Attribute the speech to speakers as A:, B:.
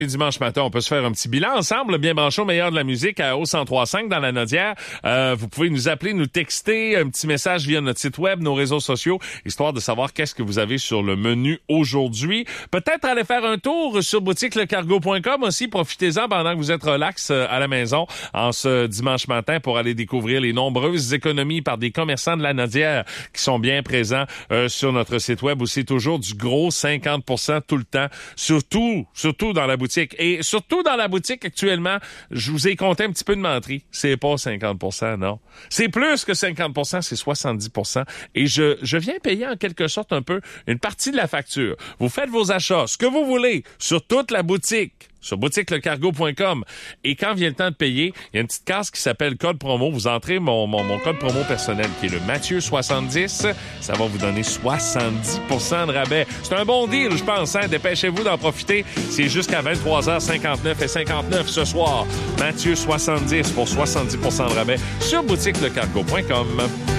A: Dimanche matin, on peut se faire un petit bilan ensemble, bien branché au meilleur de la musique au 103.5 dans la Nodière. Vous pouvez nous appeler, nous texter, un petit message via notre site web, nos réseaux sociaux, histoire de savoir qu'est-ce que vous avez sur le menu aujourd'hui. Peut-être aller faire un tour sur boutiquelecargo.com aussi. Profitez-en pendant que vous êtes relax à la maison en ce dimanche matin pour aller découvrir les nombreuses économies par des commerçants de la Nodière qui sont bien présents sur notre site web aussi. Toujours du gros 50% tout le temps, surtout dans la boutique. Et surtout dans la boutique actuellement, je vous ai compté un petit peu de menterie. C'est pas 50%, non. C'est plus que 50%, c'est 70%. Et je viens payer en quelque sorte un peu une partie de la facture. Vous faites vos achats, ce que vous voulez, sur toute la boutique, sur boutiquelecargo.com. Et quand vient le temps de payer, il y a une petite case qui s'appelle code promo. Vous entrez mon code promo personnel qui est le Mathieu70. Ça va vous donner 70% de rabais. C'est un bon deal, je pense. Hein? Dépêchez-vous d'en profiter. C'est jusqu'à 23h59 et 59 ce soir. Mathieu70 pour 70% de rabais sur boutiquelecargo.com.